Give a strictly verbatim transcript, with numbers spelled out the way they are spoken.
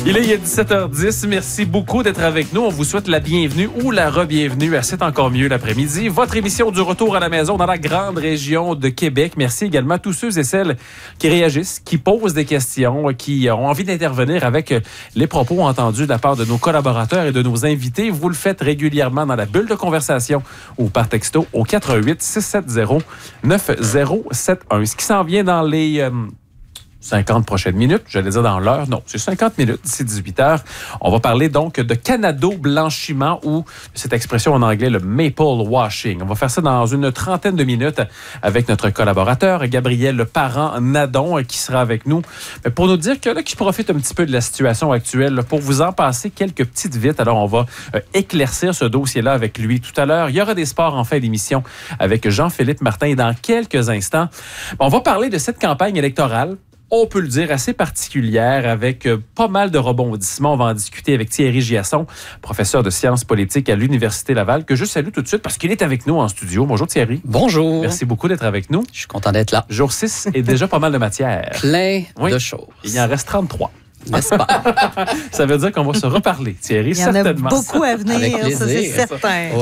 Il est, il est dix-sept heures dix. Merci beaucoup d'être avec nous. On vous souhaite la bienvenue ou la re-bienvenue à C'est encore mieux l'après-midi. Votre émission du retour à la maison dans la grande région de Québec. Merci également à tous ceux et celles qui réagissent, qui posent des questions, qui ont envie d'intervenir avec les propos entendus de la part de nos collaborateurs et de nos invités. Vous le faites régulièrement dans la bulle de conversation ou par texto au quatre un huit, six sept zéro, neuf zéro sept un. Ce qui s'en vient dans les... Euh, cinquante prochaines minutes, j'allais dire dans l'heure. Non, c'est cinquante minutes d'ici dix-huit heures. On va parler donc de canado-blanchiment ou cette expression en anglais, le maple washing. On va faire ça dans une trentaine de minutes avec notre collaborateur, Gabriel Parent-Nadon, qui sera avec nous pour nous dire que là, qui profite un petit peu de la situation actuelle pour vous en passer quelques petites vites. Alors, on va euh, éclaircir ce dossier-là avec lui tout à l'heure. Il y aura des sports en fin d'émission avec Jean-Philippe Martin dans quelques instants. On va parler de cette campagne électorale. On peut le dire, assez particulière, avec euh, pas mal de rebondissements. On va en discuter avec Thierry Giasson, professeur de sciences politiques à l'Université Laval, que je salue tout de suite parce qu'il est avec nous en studio. Bonjour Thierry. Bonjour. Merci beaucoup d'être avec nous. Je suis content d'être là. Jour six et déjà pas mal de matière. Plein oui. de choses. Il en reste trente-trois. N'est-ce pas? Ça veut dire qu'on va se reparler, Thierry, Il y en certainement. a beaucoup à venir, Avec ça c'est plaisir. certain.